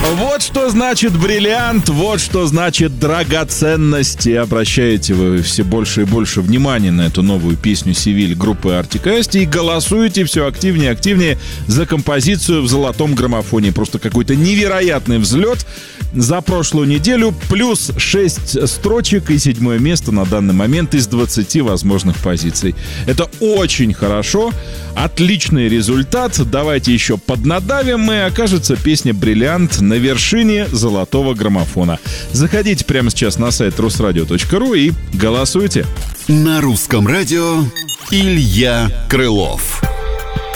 Вот что значит бриллиант, вот что значит драгоценности. Обращаете вы все больше и больше внимания на эту новую песню «Севиль» группы Arctic Asti и голосуете все активнее и активнее за композицию в золотом граммофоне. Просто какой-то невероятный взлет за прошлую неделю. Плюс 6 строчек и 7-е место на данный момент из 20 возможных позиций. Это очень хорошо. Отличный результат. Давайте еще поднадавим, и окажется песня «Бриллиант» на вершине золотого граммофона. Заходите прямо сейчас на сайт rusradio.ru и голосуйте. На русском радио Илья Крылов.